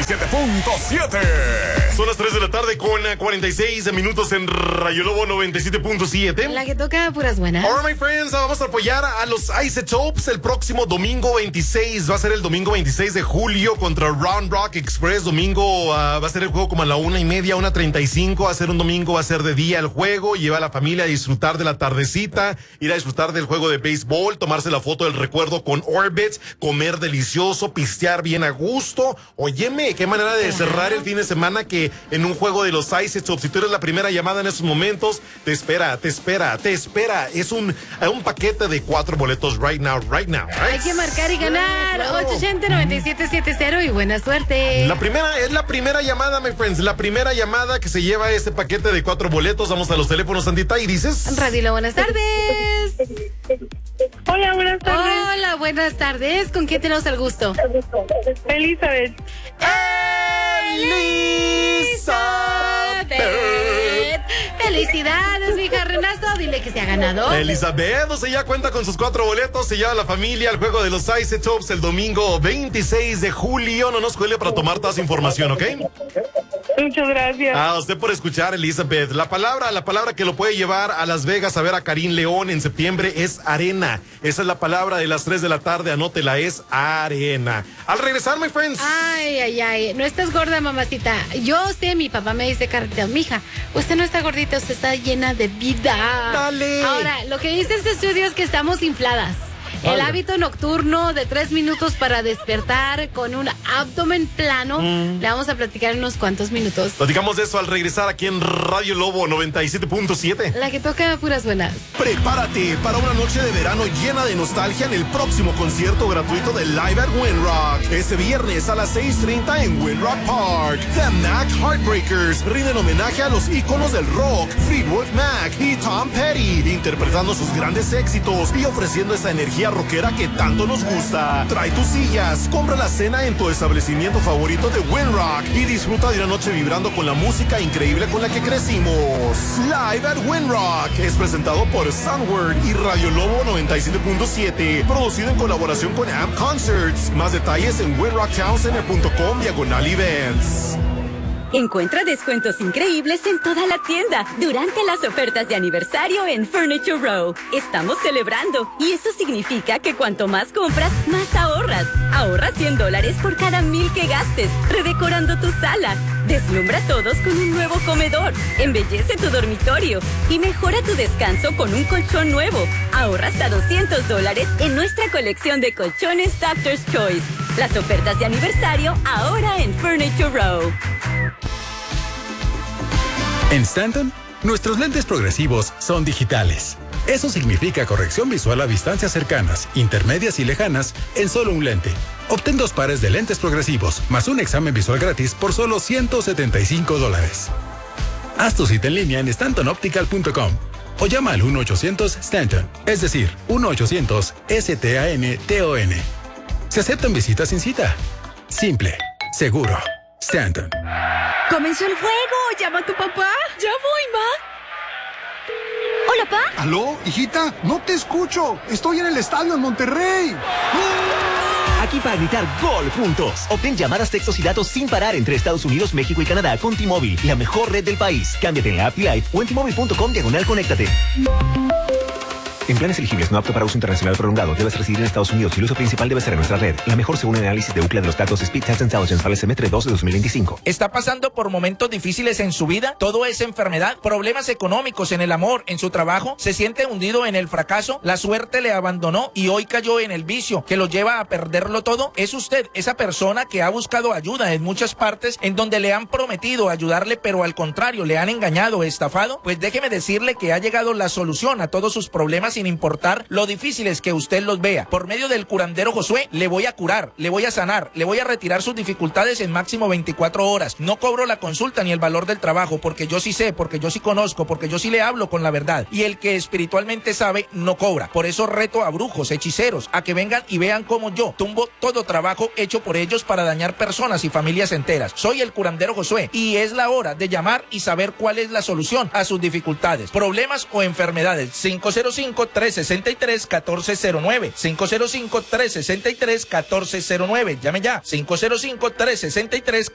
97.7. Son las 3 de la tarde con 46 minutos en Rayo Lobo 97.7. La que toca puras buenas. All right, my friends, vamos a apoyar a los Isotopes el próximo domingo 26. Va a ser el domingo 26 de julio contra Round Rock Express. Domingo va a ser el juego como a la 1:30, 1:35. Va a ser un domingo, va a ser de día el juego. Lleva a la familia a disfrutar de la tardecita, ir a disfrutar del juego de béisbol, tomarse la foto del recuerdo con Orbit, comer delicioso, pistear bien a gusto. Óyeme, qué manera de cerrar el fin de semana que en un juego de los Isotopes. Si tú eres la primera llamada en estos momentos, te espera. Es un paquete de 4 boletos right now. Right? Hay que marcar y ganar. 880-9770 y buena suerte. Es la primera llamada, my friends. La primera llamada que se lleva este paquete de 4 boletos. Vamos a los teléfonos, Sandita, y dices. Radilo, buenas tardes. Hola, buenas tardes. Hola, buenas tardes. ¿Con quién tenemos el gusto? Elizabeth. Elizabeth. Felicidades, mija Renato. Dile que se ha ganado. Elizabeth, o sea, ya cuenta con sus 4 boletos. Se lleva a la familia al juego de los Isotopes el domingo 26 de julio. No nos cuele para tomar toda esa información, ¿ok? Muchas gracias. A usted por escuchar, Elizabeth. La palabra que lo puede llevar a Las Vegas a ver a Karim León en septiembre es arena. Esa es la palabra de las 3 de la tarde. Anótela, es arena. Al regresar, my friends. Ay. No estás gorda, mamacita. Yo sé, mi papá me dice carretera. Mija, usted no está gordita, usted está llena de vida. Dale. Ahora, lo que dice este estudio es que estamos infladas. El hábito nocturno de 3 minutos para despertar con un abdomen plano. Le vamos a platicar en unos cuantos minutos. Platicamos de eso al regresar aquí en Radio Lobo 97.7. La que toca puras buenas. Prepárate para una noche de verano llena de nostalgia en el próximo concierto gratuito de Live at Windrock. Este viernes a las 6:30 en Windrock Park. The Mac Heartbreakers rinden homenaje a los íconos del rock, Fleetwood Mac y Tom Petty, interpretando sus grandes éxitos y ofreciendo esa energía rockera que tanto nos gusta. Trae tus sillas, compra la cena en tu establecimiento favorito de Windrock y disfruta de una noche vibrando con la música increíble con la que crecimos. Live at Windrock es presentado por Soundword y Radio Lobo 97.7, producido en colaboración con Amp Concerts. Más detalles en windrocktownCenter.com/events. Encuentra descuentos increíbles en toda la tienda durante las ofertas de aniversario en Furniture Row. Estamos celebrando y eso significa que cuanto más compras, más ahorras. Ahorra $100 por cada 1,000 que gastes, redecorando tu sala. Deslumbra a todos con un nuevo comedor. Embellece tu dormitorio y mejora tu descanso con un colchón nuevo. Ahorra hasta $200 en nuestra colección de colchones Doctor's Choice. Las ofertas de aniversario ahora en Furniture Row. En Stanton, nuestros lentes progresivos son digitales. Eso significa corrección visual a distancias cercanas, intermedias y lejanas en solo un lente. Obtén 2 pares de lentes progresivos, más un examen visual gratis por solo $175. Haz tu cita en línea en stantonoptical.com o llama al 1-800-STANTON, es decir, 1-800-STANTON. Se aceptan visitas sin cita. Simple, seguro. Stanton. ¡Comenzó el juego! ¡Llama a tu papá! ¡Ya voy, ma! ¿Hola, pa? ¿Aló, hijita? No te escucho. Estoy en el estadio en Monterrey. Aquí para gritar gol juntos. Obtén llamadas, textos y datos sin parar entre Estados Unidos, México y Canadá con T-Mobile, la mejor red del país. Cámbiate en la app T-Life o en T-Mobile.com/conéctate. En planes elegibles no apto para uso internacional prolongado, debes residir en Estados Unidos y el uso principal debe ser en nuestra red. La mejor según el análisis de UCLA de los datos Speed Test Intelligence para el semestre 2 de 2025. ¿Está pasando por momentos difíciles en su vida? ¿Todo es enfermedad? ¿Problemas económicos en el amor, en su trabajo? ¿Se siente hundido en el fracaso? ¿La suerte le abandonó y hoy cayó en el vicio que lo lleva a perderlo todo? ¿Es usted esa persona que ha buscado ayuda en muchas partes en donde le han prometido ayudarle pero al contrario le han engañado, estafado? Pues déjeme decirle que ha llegado la solución a todos sus problemas sin importar lo difíciles que usted los vea. Por medio del curandero Josué, le voy a curar, le voy a sanar, le voy a retirar sus dificultades en máximo 24 horas. No cobro la consulta ni el valor del trabajo, porque yo sí sé, porque yo sí conozco, porque yo sí le hablo con la verdad. Y el que espiritualmente sabe, no cobra. Por eso reto a brujos, hechiceros, a que vengan y vean cómo yo tumbo todo trabajo hecho por ellos para dañar personas y familias enteras. Soy el curandero Josué y es la hora de llamar y saber cuál es la solución a sus dificultades, problemas o enfermedades. 505-363-1409. 505-363-1409. Llame ya. 505-363-1409.